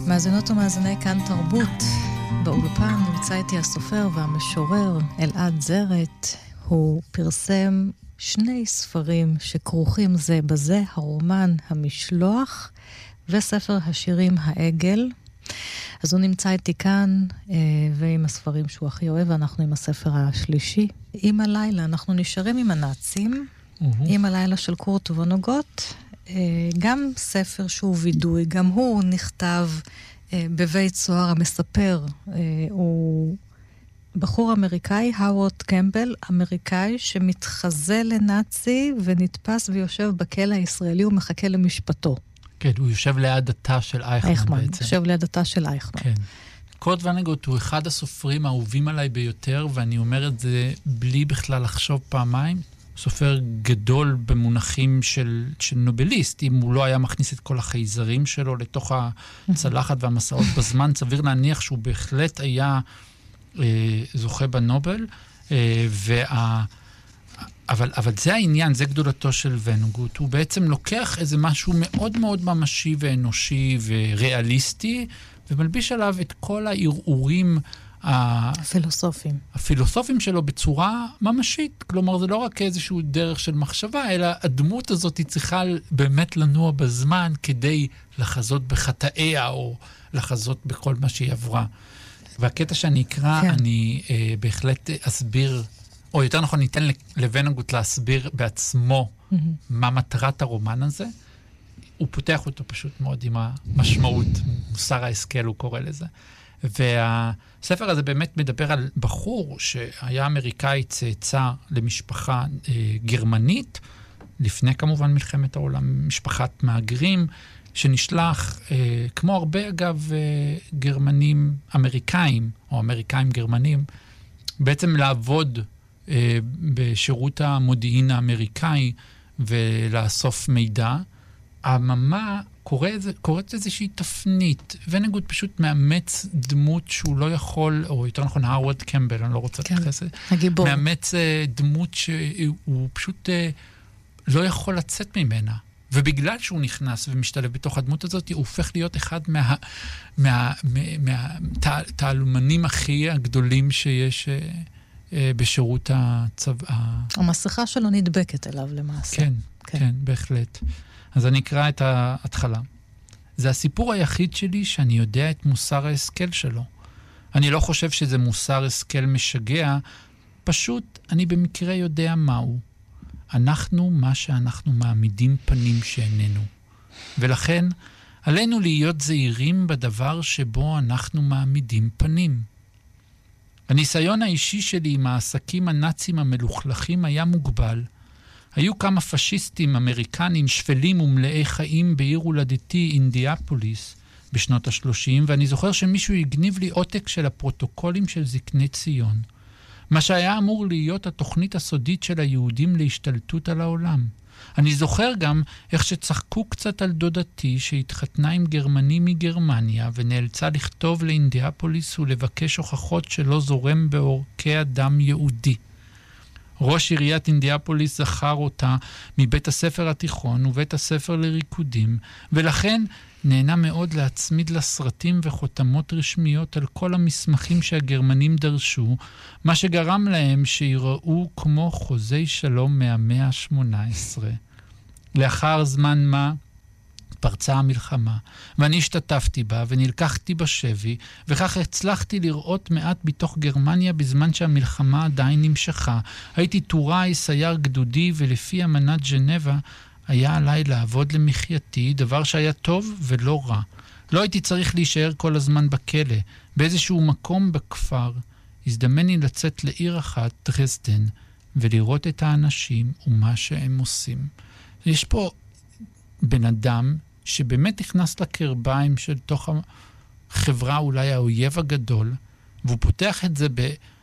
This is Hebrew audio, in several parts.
מאזינות ומאזיני כאן תרבות. באולפן נמצא איתי הסופר והמשורר אלעד זרת. הוא פרסם 2 ספרים שכרוכים זה בזה, הרומן המשלוח וספר השירים העגל. אז הוא נמצא איתי כאן ועם הספרים שהוא הכי אוהב, ואנחנו עם הספר השלישי. עם הלילה, אנחנו נשארים עם הנאצים, עם הלילה של קורט וונגוט, גם ספר שהוא וידוי, גם הוא נכתב בבית סוהר. המספר הוא בחור אמריקאי, האוורד קמבל, אמריקאי שמתחזה לנאצי ונתפס ויושב בכלא הישראלי ומחכה למשפטו. כן, הוא יושב ליד התא של אייכמן בעצם. יושב ליד התא של אייכמן. כן. קורט וונגוט הוא אחד הסופרים האהובים עליי ביותר, ואני אומר את זה בלי בכלל לחשוב פעמיים. סופר גדול במונחים של נובליסט. אם הוא לא היה מכניס את כל החייזרים שלו לתוך הצלחת והמסעות בזמן, סביר להניח שהוא בהחלט היה זוכה בנובל. אבל זה העניין, זה גדולתו של וונגוט. הוא בעצם לוקח איזה משהו מאוד מאוד ממשי ואנושי וריאליסטי, ומלביש עליו את כל הערעורים הפילוסופים שלו בצורה ממשית. כלומר, זה לא רק איזשהו דרך של מחשבה, אלא הדמות הזאת היא צריכה באמת לנוע בזמן כדי לחזות בחטאיה או לחזות בכל מה שהיא עברה. והקטע שאני אקרא, כן. אני בהחלט אסביר, או יותר נכון ניתן לוונגוט להסביר בעצמו מה מטרת הרומן הזה. הוא פותח אותו פשוט מאוד עם המשמעות, מוסר ההשכל הוא קורא לזה. והספר הזה באמת מדבר על בחור שהיה אמריקאי צאצא למשפחה גרמנית, לפני כמובן מלחמת העולם, משפחת מהגרים, שנשלח, כמו הרבה אגב גרמנים אמריקאים, או אמריקאים גרמנים, בעצם לעבוד בשירות המודיעין האמריקאי ולאסוף מידע. הממה קוראת איזושהי תפנית. וונגוט פשוט מאמץ דמות שהוא לא יכול, או יותר נכון, האוורד קמבל, אני לא רוצה להתייחס לזה. הגיבור. מאמץ דמות שהוא פשוט לא יכול לצאת ממנה. ובגלל שהוא נכנס ומשתלב בתוך הדמות הזאת, הוא הופך להיות אחד מהתעלומנים הכי הגדולים שיש בשירות הצבא. המסכה שלו נדבקת אליו למעשה. כן, בהחלט. אז אני אקרא את ההתחלה. זה הסיפור היחיד שלי שאני יודע את מוסר ההשכל שלו. אני לא חושב שזה מוסר השכל משגע, פשוט אני במקרה יודע מהו. אנחנו מה שאנחנו מעמידים פנים שאיננו. ולכן עלינו להיות זהירים בדבר שבו אנחנו מעמידים פנים. הניסיון האישי שלי עם העסקים הנאצים המלוכלכים היה מוגבל. היו כמה פשיסטים אמריקנים שפלים ומלאי חיים בעיר הולדתי אינדיאפוליס בשנות ה-30, ואני זוכר שמישהו הגניב לי עותק של הפרוטוקולים של זקני ציון. מה שהיה אמור להיות התוכנית הסודית של היהודים להשתלטות על העולם. אני זוכר גם איך שצחקו קצת על דודתי שהתחתנה עם גרמני מגרמניה ונאלצה לכתוב לאינדיאפוליס ולבקש הוכחות שלא זורם בעורקי אדם יהודי. ראש עיריית אינדיאפוליס זכר אותה מבית הספר התיכון ובית הספר לריקודים, ולכן נהנה מאוד להצמיד לסרטים וחותמות רשמיות על כל המסמכים שהגרמנים דרשו, מה שגרם להם שיראו כמו חוזי שלום מהמאה ה-18. לאחר זמן מה פרצה המלחמה, ואני השתתפתי בה ונלקחתי בשבי, וכך הצלחתי לראות מעט בתוך גרמניה בזמן שהמלחמה עדיין נמשכה. הייתי טוראי, סייר גדודי, ולפי אמנת ז'נבה היה עליי לעבוד למחייתי, דבר שהיה טוב ולא רע. לא הייתי צריך להישאר כל הזמן בכלא. באיזשהו מקום בכפר הזדמן לי לצאת לעיר אחת, דרזדן, ולראות את האנשים ומה שהם עושים. יש פה בן אדם שבאמת נכנס לקרביים של תוך החברה, אולי האויב הגדול, והוא פותח את זה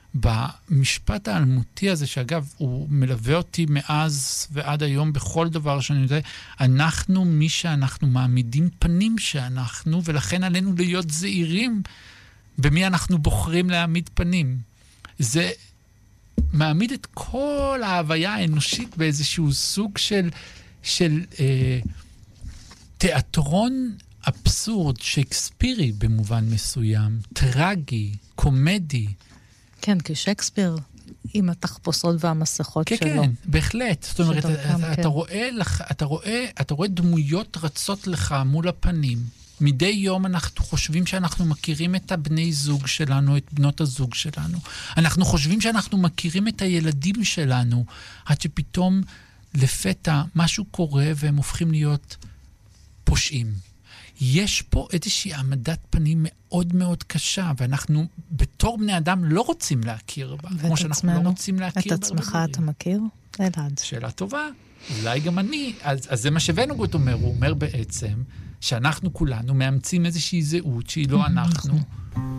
במשפט האלמותי הזה, שאגב, הוא מלווה אותי מאז ועד היום בכל דבר שאני יודע, אנחנו מי שאנחנו מעמידים פנים שאנחנו, ולכן עלינו להיות זהירים במי אנחנו בוחרים להעמיד פנים. זה מעמיד את כל ההוויה האנושית באיזשהו סוג של תיאטרון אבסורד שייקספירי במובן מסוים, טרגי, קומדי. כן, כי שייקספיר עם התחפושות והמסכות כן, שלו. כן, בהחלט. זאת אומרת, אתה רואה דמויות רצות לך מול הפנים. מדי יום אנחנו חושבים שאנחנו מכירים את הבני זוג שלנו, את בנות הזוג שלנו. אנחנו חושבים שאנחנו מכירים את הילדים שלנו, עד שפתאום לפתע משהו קורה והם הופכים להיות פושעים. יש פה איזושהי עמדת פנים מאוד מאוד קשה, ואנחנו בתור בני אדם לא רוצים להכיר בה, כמו שאנחנו לא רוצים להכיר את עצמך אתה מכיר? אלעד. שאלה טובה. אולי גם אני. אז זה מה שוונוגוט אומר. הוא אומר בעצם שאנחנו כולנו מאמצים איזושהי זהות שהיא לא אנחנו.